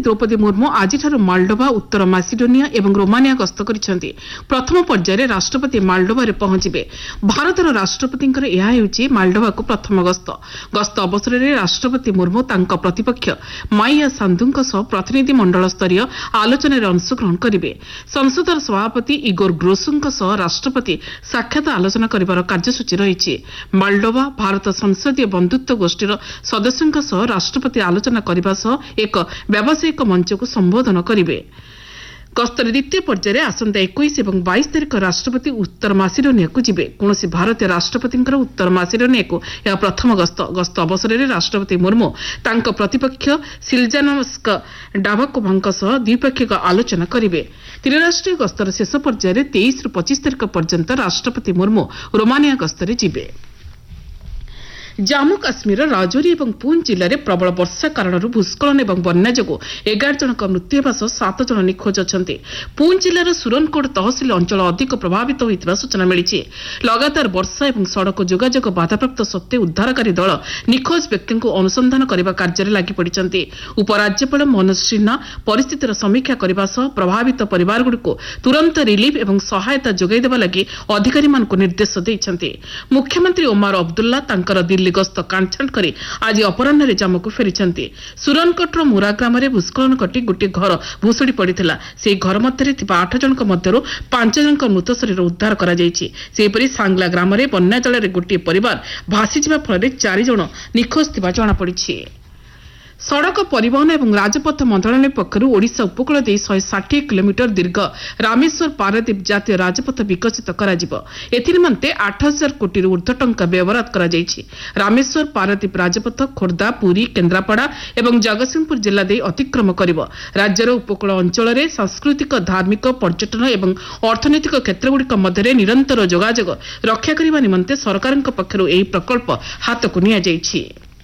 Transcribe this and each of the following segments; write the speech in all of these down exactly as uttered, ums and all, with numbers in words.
द्रौपदी मुर्मू आजिठारु मालडोभा उत्तर मासिडोनिया एवं रोमानिया गस्त କରିଛନ୍ତି। प्रथम पर्याୟରେ राष्ट्रपति मालडोभाରେ पहुंचिबे। भारतर राष्ट्रपतिଙ୍କର ଏହା ହେଉଛି ମାଲଡୋଭାକୁ ପ୍ରଥମ ଗସ୍ତ। ଗସ୍ତ ଅବସରରେ ରାଷ୍ଟ୍ରପତି ମୁର୍ମୁ ତାଙ୍କ ପ୍ରତିପକ୍ଷ ମାଇୟା ସାନ୍ଧୁଙ୍କ ସହ ପ୍ରତିନିଧି ମଣ୍ଡଳ ସ୍ତରୀୟ ଆଲୋଚନାରେ ଅଂଶଗ୍ରହଣ କରିବେ। ସଂସଦର ସଭାପତି ଇଗୋର ଗ୍ରୋସୁଙ୍କ ସହ ରାଷ୍ଟ୍ରପତି ସାକ୍ଷାତ ଆଲୋଚନା କରିବାର କାର୍ଯ୍ୟସୂଚୀ ରହିଛି। ମାଲଡୋଭା ଭାରତ ସଂସଦୀୟ ବନ୍ଧୁତ୍ୱ ଗୋଷ୍ଠୀର ସଦସ୍ୟଙ୍କ ସହ ରାଷ୍ଟ୍ରପତି ଆଲୋଚନା କରିବା ସହ ଏକ ବ୍ୟବସାୟିକ ମଞ୍ଚକୁ ସମ୍ବୋଧନ କରିବେ। ଗସ୍ତର ଦ୍ୱିତୀୟ ପର୍ଯ୍ୟାୟରେ ଆସନ୍ତା ଏକୋଇଶ ଏବଂ ବାଇଶ ତାରିଖ ରାଷ୍ଟ୍ରପତି ଉତ୍ତର ମାସିଡୋନିଆକୁ ଯିବେ। କୌଣସି ଭାରତୀୟ ରାଷ୍ଟ୍ରପତିଙ୍କର ଉତ୍ତର ମାସିଡୋନିଆକୁ ଏହା ପ୍ରଥମ ଗସ୍ତ। ଗସ୍ତ ଅବସରରେ ରାଷ୍ଟ୍ରପତି ମୁର୍ମୁ ତାଙ୍କ ପ୍ରତିପକ୍ଷ ସିଲଜାନସ୍କ ଡାଭାକୋଭାଙ୍କ ସହ ଦ୍ୱିପାକ୍ଷିକ ଆଲୋଚନା କରିବେ। ତ୍ରିରାଷ୍ଟ୍ରୀୟ ଗସ୍ତର ଶେଷ ପର୍ଯ୍ୟାୟରେ ତେଇଶରୁ ପଚିଶ ତାରିଖ ପର୍ଯ୍ୟନ୍ତ ରାଷ୍ଟ୍ରପତି ମୁର୍ମୁ ରୋମାନିଆ ଗସ୍ତରେ ଯିବେ। ଜାମ୍ମୁ କାଶ୍ମୀରର ରାଜୌରୀ ଏବଂ ପୁଞ୍ଚ ଜିଲ୍ଲାରେ ପ୍ରବଳ ବର୍ଷା କାରଣରୁ ଭୂସ୍କଳନ ଏବଂ ବନ୍ୟା ଯୋଗୁଁ ଏଗାର ଜଣଙ୍କ ମୃତ୍ୟୁ ହେବା ସହ ସାତ ଜଣ ନିଖୋଜ ଅଛନ୍ତି। ପୁଞ୍ଚ ଜିଲ୍ଲାର ସୁରନକୋଟ ତହସିଲ ଅଞ୍ଚଳ ଅଧିକ ପ୍ରଭାବିତ ହୋଇଥିବା ସୂଚନା ମିଳିଛି। ଲଗାତାର ବର୍ଷା ଏବଂ ସଡ଼କ ଯୋଗାଯୋଗ ବାଧାପ୍ରାପ୍ତ ସତ୍ତ୍ୱେ ଉଦ୍ଧାରକାରୀ ଦଳ ନିଖୋଜ ବ୍ୟକ୍ତିଙ୍କୁ ଅନୁସନ୍ଧାନ କରିବା କାର୍ଯ୍ୟରେ ଲାଗିପଡ଼ିଛନ୍ତି। ଉପରାଜ୍ୟପାଳ ମନୋଜ ସିହ୍ନା ପରିସ୍ଥିତିର ସମୀକ୍ଷା କରିବା ସହ ପ୍ରଭାବିତ ପରିବାରଗୁଡ଼ିକୁ ତୁରନ୍ତ ରିଲିଫ୍ ଏବଂ ସହାୟତା ଯୋଗାଇ ଦେବା ଲାଗି ଅଧିକାରୀମାନଙ୍କୁ ନିର୍ଦ୍ଦେଶ ଦେଇଛନ୍ତି। ମୁଖ୍ୟମନ୍ତ୍ରୀ ଓମାର ଅବଦୁଲ୍ଲା ତାଙ୍କର ଗସ୍ତ କାଣ୍ଟଛାଣ୍ଟ କରି ଆଜି ଅପରାହ୍ନରେ ଜାମ୍ମୁକୁ ଫେରିଛନ୍ତି। ସୁରନକୋଟର ମୁରା ଗ୍ରାମରେ ଭୂସ୍ଖଳନ ଘଟି ଗୋଟିଏ ଘର ଭୁଶୁଡ଼ି ପଡ଼ିଥିଲା। ସେହି ଘର ମଧ୍ୟରେ ଥିବା ଆଠ ଜଣଙ୍କ ମଧ୍ୟରୁ ପାଞ୍ଚ ଜଣଙ୍କ ମୃତ ଶରୀର ଉଦ୍ଧାର କରାଯାଇଛି। ସେହିପରି ସାଙ୍ଗଲା ଗ୍ରାମରେ ବନ୍ୟା ଜଳରେ ଗୋଟିଏ ପରିବାର ଭାସିଯିବା ଫଳରେ ଚାରି ଜଣ ନିଖୋଜ ଥିବା ଜଣାପଡ଼ିଛି। ସଡ଼କ ପରିବହନ ଏବଂ ରାଜପଥ ମନ୍ତ୍ରଣାଳୟ ପକ୍ଷରୁ ଓଡ଼ିଶା ଉପକୂଳ ଦେଇ ଶହେ ଷାଠିଏ କିଲୋମିଟର ଦୀର୍ଘ ରାମେଶ୍ୱର ପାରାଦୀପ ଜାତୀୟ ରାଜପଥ ବିକଶିତ କରାଯିବ। ଏଥିନିମନ୍ତେ ଆଠ ହଜାର କୋଟିରୁ ଉର୍ଦ୍ଧ୍ୱ ଟଙ୍କା ବ୍ୟବହାର କରାଯାଇଛି। ରାମେଶ୍ୱର ପାରାଦୀପ ରାଜପଥ ଖୋର୍ଦ୍ଧା, ପୁରୀ, କେନ୍ଦ୍ରାପଡ଼ା ଏବଂ ଜଗତସିଂହପୁର ଜିଲ୍ଲା ଦେଇ ଅତିକ୍ରମ କରିବ। ରାଜ୍ୟର ଉପକୂଳ ଅଞ୍ଚଳରେ ସାଂସ୍କୃତିକ, ଧାର୍ମିକ, ପର୍ଯ୍ୟଟନ ଏବଂ ଅର୍ଥନୈତିକ କ୍ଷେତ୍ରଗୁଡ଼ିକ ମଧ୍ୟରେ ନିରନ୍ତର ଯୋଗାଯୋଗ ରକ୍ଷା କରିବା ନିମନ୍ତେ ସରକାରଙ୍କ ପକ୍ଷରୁ ଏହି ପ୍ରକଳ୍ପ ହାତକୁ ନିଆଯାଇଛି।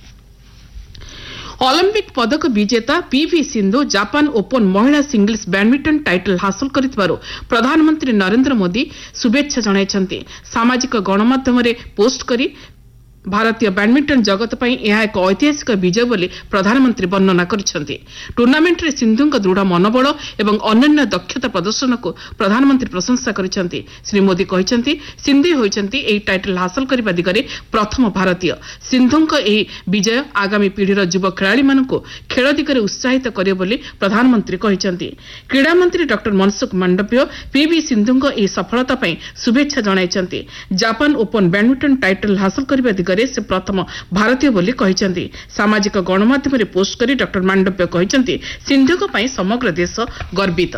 ଅଲିମ୍ପିକ୍ ପଦକ ବିଜେତା ପିଭି ସିନ୍ଧୁ ଜାପାନ ଓପନ୍ ମହିଳା ସିଙ୍ଗଲ୍ସ ବ୍ୟାଡମିଣ୍ଟନ ଟାଇଟଲ ହାସଲ କରିଥିବାରୁ ପ୍ରଧାନମନ୍ତ୍ରୀ ନରେନ୍ଦ୍ର ମୋଦି ଶୁଭେଚ୍ଛା ଜଣାଇଛନ୍ତି। ସାମାଜିକ ଗଣମାଧ୍ୟମରେ ପୋଷ୍ଟ କରି ଭାରତୀୟ ବ୍ୟାଡମିଣ୍ଟନ ଜଗତ ପାଇଁ ଏହା ଏକ ଐତିହାସିକ ବିଜୟ ବୋଲି ପ୍ରଧାନମନ୍ତ୍ରୀ ବର୍ଣ୍ଣନା କରିଛନ୍ତି। ଟୁର୍ଣ୍ଣାମେଣ୍ଟରେ ସିନ୍ଧୁଙ୍କ ଦୃଢ଼ ମନୋବଳ ଏବଂ ଅନନ୍ୟ ଦକ୍ଷତା ପ୍ରଦର୍ଶନକୁ ପ୍ରଧାନମନ୍ତ୍ରୀ ପ୍ରଶଂସା କରିଛନ୍ତି। ଶ୍ରୀ ମୋଦି କହିଛନ୍ତି, ସିନ୍ଧୁ ହୋଇଛନ୍ତି ଏହି ଟାଇଟଲ ହାସଲ କରିବା ଦିଗରେ ପ୍ରଥମ ଭାରତୀୟ। ସିନ୍ଧୁଙ୍କ ଏହି ବିଜୟ ଆଗାମୀ ପିଢ଼ିର ଯୁବ ଖେଳାଳିମାନଙ୍କୁ ଖେଳ ଦିଗରେ ଉତ୍ସାହିତ କରିବ ବୋଲି ପ୍ରଧାନମନ୍ତ୍ରୀ କହିଛନ୍ତି। କ୍ରୀଡ଼ାମନ୍ତ୍ରୀ ଡକ୍ଟର ମନସୁଖ ମାଣ୍ଡବ୍ୟ ପିଭି ସିନ୍ଧୁଙ୍କ ଏହି ସଫଳତା ପାଇଁ ଶୁଭେଚ୍ଛା ଜଣାଇଛନ୍ତି। ଜାପାନ ଓପନ୍ ବ୍ୟାଡମିଣ୍ଟନ ଟାଇଟଲ ହାସଲ କରିବା ଦିଗରେ ସେ ପ୍ରଥମ ଭାରତୀୟ ବୋଲି କହିଛନ୍ତି। ସାମାଜିକ ଗଣମାଧ୍ୟମରେ ପୋଷ୍ଟ କରି ଡକ୍ଟର ମାଣ୍ଡବ୍ୟ କହିଛନ୍ତି, ସିନ୍ଧୁଙ୍କ ପାଇଁ ସମଗ୍ର ଦେଶ ଗର୍ବିତ।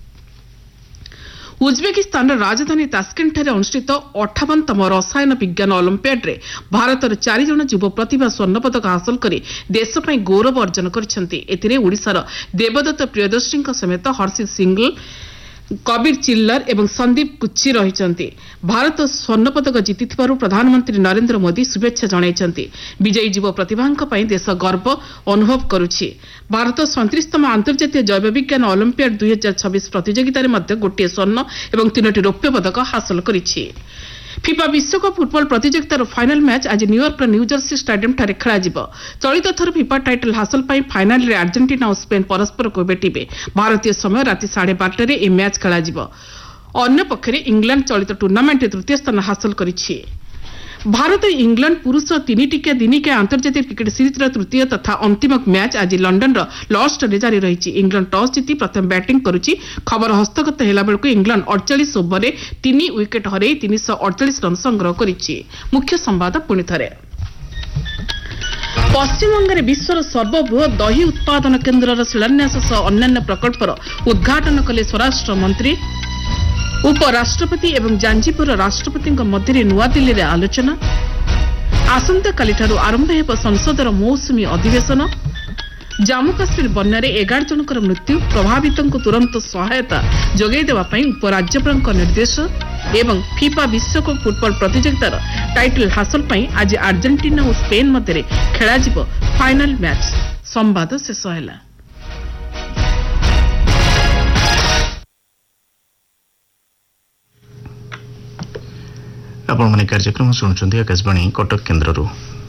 ଉଜବେକିସ୍ତାନର ରାଜଧାନୀ ତାସ୍କେଣ୍ଟଠାରେ ଅନୁଷ୍ଠିତ ଅଠାବନତମ ରସାୟନ ବିଜ୍ଞାନ ଅଲିମ୍ପିଆଡ୍ରେ ଭାରତର ଚାରି ଜଣ ଯୁବ ପ୍ରତିଭା ସ୍ୱର୍ଣ୍ଣପଦକ ହାସଲ କରି ଦେଶ ପାଇଁ ଗୌରବ ଅର୍ଜନ କରିଛନ୍ତି। ଏଥିରେ ଓଡ଼ିଶାର ଦେବଦତ୍ତ ପ୍ରିୟଦର୍ଶୀଙ୍କ ସମେତ ହର୍ଷିତ ସିଂଗଲ, କବିର ଚିଲ୍ଲର ଏବଂ ସନ୍ଦୀପ କୁଚ୍ଚି ରହିଛନ୍ତି। ଭାରତ ସ୍ୱର୍ଣ୍ଣପଦକ ଜିତିଥିବାରୁ ପ୍ରଧାନମନ୍ତ୍ରୀ ନରେନ୍ଦ୍ର ମୋଦି ଶୁଭେଚ୍ଛା ଜଣାଇଛନ୍ତି। ବିଜୟୀ ଯୁବ ପ୍ରତିଭାଙ୍କ ପାଇଁ ଦେଶ ଗର୍ବ ଅନୁଭବ କରୁଛି। ଭାରତ ସଇଁତିରିଶତମ ଆନ୍ତର୍ଜାତୀୟ ଜୈବ ବିଜ୍ଞାନ ଅଲିମ୍ପିଆଡ ଦୁଇ ହଜାର ଛବିଶ ପ୍ରତିଯୋଗିତାରେ ମଧ୍ୟ ଗୋଟିଏ ସ୍ୱର୍ଣ୍ଣ ଏବଂ ତିନୋଟି ରୌପ୍ୟ ପଦକ ହାସଲ କରିଛି। ଫିଫା ବିଶ୍ୱକପ୍ ଫୁଟବଲ ପ୍ରତିଯୋଗିତାର ଫାଇନାଲ ମ୍ୟାଚ୍ ଆଜି ନ୍ୟୁୟର୍କର ନ୍ୟୁଜର୍ସି ଷ୍ଟାଡିୟମଠାରେ ଖେଳାଯିବ। ଚଳିତ ଥର ଫିଫା ଟାଇଟଲ ହାସଲ ପାଇଁ ଫାଇନାଲରେ ଆର୍ଜେଣ୍ଟିନା ଓ ସ୍ପେନ୍ ପରସ୍ପରକୁ ଭେଟିବେ। ଭାରତୀୟ ସମୟ ରାତି ସାଢ଼େ ବାରଟାରେ ଏହି ମ୍ୟାଚ୍ ଖେଳାଯିବ। ଅନ୍ୟପକ୍ଷରେ ଇଂଲଣ୍ଡ ଚଳିତ ଟୁର୍ଣ୍ଣାମେଣ୍ଟରେ ତୃତୀୟ ସ୍ଥାନ ହାସଲ କରିଛି। ଭାରତ ଇଂଲଣ୍ଡ ପୁରୁଷ ତିନିଟିକିଆ ଦିନିକିଆ ଆନ୍ତର୍ଜାତିକ କ୍ରିକେଟ ସିରିଜ୍ର ତୃତୀୟ ତଥା ଅନ୍ତିମ ମ୍ୟାଚ୍ ଆଜି ଲଣ୍ଡନର ଲର୍ଡସଠାରେ ଜାରି ରହିଛି। ଇଂଲଣ୍ଡ ଟସ୍ ଜିତି ପ୍ରଥମେ ବ୍ୟାଟିଂ କରୁଛି। ଖବର ହସ୍ତଗତ ହେଲାବେଳକୁ ଇଂଲଣ୍ଡ ଅଡ଼ଚାଳିଶ ଓଭରରେ ତିନି ୱିକେଟ୍ ହରାଇ ତିନିଶହ ଅଡ଼ଚାଳିଶ ରନ୍ ସଂଗ୍ରହ କରିଛି। ମୁଖ୍ୟ ସମ୍ବାଦ ପୁଣି ଥରେ। ପଶ୍ଚିମବଙ୍ଗରେ ବିଶ୍ୱର ସର୍ବବୃହତ ଦହି ଉତ୍ପାଦନ କେନ୍ଦ୍ରର ଶିଳାନ୍ୟାସ ସହ ଅନ୍ୟାନ୍ୟ ପ୍ରକଳ୍ପର ଉଦ୍ଘାଟନ କଲେ ସ୍ୱରାଷ୍ଟ୍ର ମନ୍ତ୍ରୀ। ଉପରାଷ୍ଟ୍ରପତି ଏବଂ ଜାଞ୍ଜିପୁରର ରାଷ୍ଟ୍ରପତିଙ୍କ ମଧ୍ୟରେ ନୂଆଦିଲ୍ଲୀରେ ଆଲୋଚନା। ଆସନ୍ତାକାଲିଠାରୁ ଆରମ୍ଭ ହେବ ସଂସଦର ମୌସୁମୀ ଅଧିବେଶନ। ଜାମ୍ମୁ କାଶ୍ମୀର ବନ୍ୟାରେ ଏଗାର ଜଣଙ୍କର ମୃତ୍ୟୁ, ପ୍ରଭାବିତଙ୍କୁ ତୁରନ୍ତ ସହାୟତା ଯୋଗାଇ ଦେବା ପାଇଁ ଉପରାଜ୍ୟପାଳଙ୍କ ନିର୍ଦ୍ଦେଶ। ଏବଂ ଫିଫା ବିଶ୍ୱକପ୍ ଫୁଟବଲ ପ୍ରତିଯୋଗିତାର ଟାଇଟଲ ହାସଲ ପାଇଁ ଆଜି ଆର୍ଜେଣ୍ଟିନା ଓ ସ୍ପେନ୍ ମଧ୍ୟରେ ଖେଳାଯିବ ଫାଇନାଲ ମ୍ୟାଚ୍। ସମ୍ବାଦ ଶେଷ ହେଲା। ଆପଣମାନେ କାର୍ଯ୍ୟକ୍ରମ ଶୁଣୁଛନ୍ତି ଆକାଶବାଣୀ କଟକ କେନ୍ଦ୍ରରୁ।